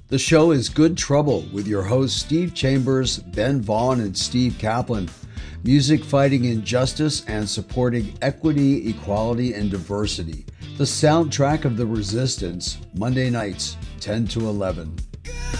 The show is Good Trouble with your hosts Steve Chambers, Ben Vaughn, and Steve Kaplan. Music fighting injustice and supporting equity, equality, and diversity. The soundtrack of the resistance, Monday nights, 10 to 11.